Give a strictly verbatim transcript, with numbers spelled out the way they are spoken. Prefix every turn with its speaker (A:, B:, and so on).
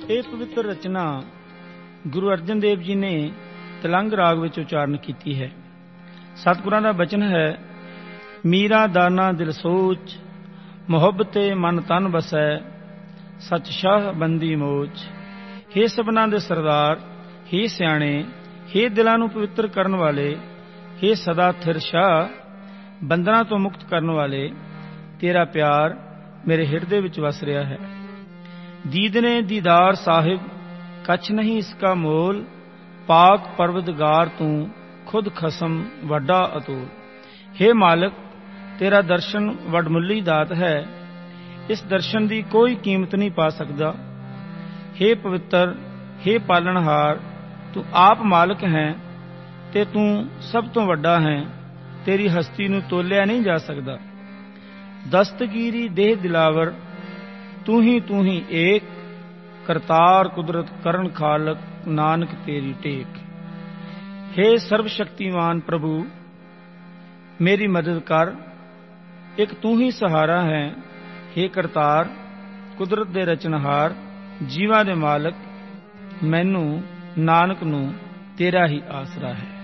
A: ਇਹ ਪਵਿੱਤਰ ਰਚਨਾ ਗੁਰੂ ਅਰਜਨ ਦੇਵ ਜੀ ਨੇ ਤਲੰਗ ਰਾਗ ਵਿੱਚ ਉਚਾਰਨ ਕੀਤੀ ਹੈ। ਸਤਿਗੁਰਾਂ ਦਾ ਬਚਨ ਹੈ, ਮੀਰਾ ਦਾਨਾ ਦਿਲ ਸੋਚ, ਮੁਹੱਬਤੇ ਮਨ ਤਨ ਵਸੈ, ਸਚ ਸ਼ਾਹ ਬੰਦੀ ਮੋਚ। ਹੇ ਸਭਨਾਂ ਦੇ ਸਰਦਾਰ, ਹੇ ਸਿਆਣੇ, ਹੇ ਦਿਲਾਂ ਨੂੰ ਪਵਿੱਤਰ ਕਰਨ ਵਾਲੇ, ਹੇ ਸਦਾ ਥਿਰ ਸ਼ਾਹ, ਬੰਧਨਾਂ ਤੋਂ ਮੁਕਤ ਕਰਨ ਵਾਲੇ, ਤੇਰਾ ਪਿਆਰ ਮੇਰੇ ਹਿਰਦੇ ਵਿੱਚ ਵਸ ਰਿਹਾ ਹੈ। ਦੀਦਨੇ ਦੀਦਾਰ ਸਾਹਿਬ, ਕੱਛ ਨਹੀਂ ਇਸਕਾ ਮੋਲ, ਪਾਕ ਪਰਵਦਗਾਰ ਤੂੰ ਖੁਦ ਖਸਮ ਵੱਡਾ ਅਤੁਲ। ਹੇ ਮਾਲਕ, ਤੇਰਾ ਦਰਸ਼ਨ ਵਡਮੁੱਲੀ ਦਾਤ ਹੈ, ਇਸ ਦਰਸ਼ਨ ਦੀ ਕੋਈ ਕੀਮਤ ਨਹੀਂ ਪਾ ਸਕਦਾ। ਹੇ ਪਵਿੱਤਰ, ਹੇ ਪਾਲਣਹਾਰ, ਤੂੰ ਆਪ ਮਾਲਕ ਹੈ ਤੇ ਤੂੰ ਸਭ ਤੋਂ ਵੱਡਾ ਹੈ, ਤੇਰੀ ਹਸਤੀ ਨੂੰ ਤੋਲਿਆ ਨਹੀਂ ਜਾ ਸਕਦਾ। ਦਸਤਗੀਰੀ ਦੇਹ ਦਿਲਾਵਰ, ਤੂੰ ਹੀ ਤੂੰ ਹੀ ਏਕ, ਕਰਤਾਰ ਕੁਦਰਤ ਕਰਨ ਖਾਲਕ, ਨਾਨਕ ਤੇਰੀ ਟੇਕ। ਹੇ ਸਰਬ ਸ਼ਕਤੀਮਾਨ ਪ੍ਰਭੂ, ਮੇਰੀ ਮਦਦ ਕਰ, ਇੱਕ ਤੂੰ ਹੀ ਸਹਾਰਾ ਹੈ। ਹੇ ਕਰਤਾਰ, ਕੁਦਰਤ ਦੇ ਰਚਨਹਾਰ, ਜੀਵਾਂ ਦੇ ਮਾਲਕ, ਮੈਨੂੰ ਨਾਨਕ ਨੂੰ ਤੇਰਾ ਹੀ ਆਸਰਾ ਹੈ।